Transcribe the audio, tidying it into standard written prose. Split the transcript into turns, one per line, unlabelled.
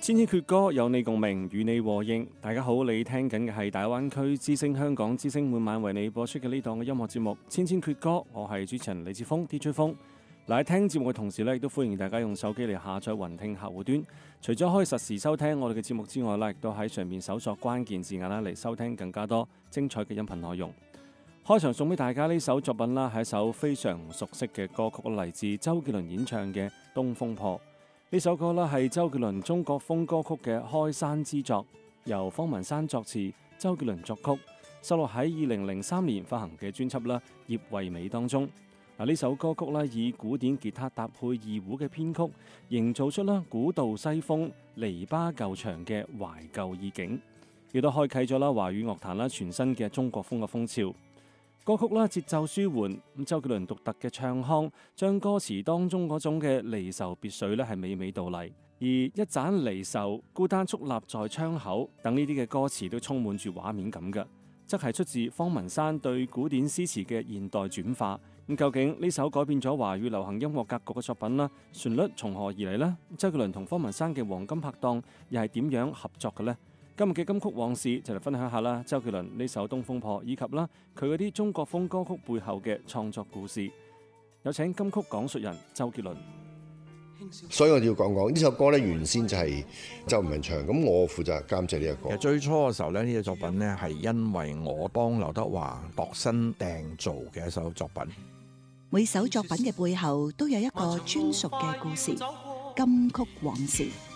千千闕歌有你共鳴，與你和應。大家好，你聽緊嘅係大灣區之聲香港之聲每晚為你播出嘅呢檔嘅音樂節目《千千闕歌》，我係主持人李志峰 DJ 峰。嗱，喺聽節目嘅同時咧，亦都歡迎大家用手機嚟下載雲聽客戶端。除咗可以實時收聽我哋嘅節目之外咧，亦都喺上面搜索關鍵字眼啦嚟收聽更加多精彩嘅音頻內容。開場送俾大家呢首作品啦，係一首非常熟悉嘅歌曲，嚟自周杰倫演唱嘅《東風破》。呢首歌啦係周杰倫中國風歌曲嘅開山之作，由方文山作詞，周杰倫作曲，收錄喺2003年發行嘅專輯啦《葉惠美》當中。嗱，呢首歌曲咧以古典吉他搭配二胡嘅編曲，營造出啦古道西風、籬笆舊牆嘅懷舊意境，亦都開啟咗啦華語樂壇啦全新嘅中國風嘅風潮。歌曲啦節奏舒緩，咁周杰倫獨特嘅唱腔將歌詞當中嗰種嘅離愁別緒咧係娓娓道來，而一盞離愁孤單矗立在窗口等呢啲嘅歌詞都充滿住畫面感嘅，則係出自方文山對古典詩詞嘅現代轉化。咁究竟呢首改變咗華語流行音樂格局嘅作品啦，旋律從何而嚟呢？周杰倫同方文山嘅黃金拍檔又係點樣合作嘅呢？今日嘅金曲往事就嚟分享下啦，周杰倫呢首《東風破》以及啦佢嗰啲中國風歌曲背後嘅創作故事。有請金曲講述人周杰倫。
所以我要講呢首歌咧，原先就係周文唱，咁我負責監製呢一個。
其實最初嘅時候咧，呢隻作品咧係因為我幫劉德華度身訂造嘅一首作品。
每首作品嘅背後都有一個專屬嘅故事，金曲往事。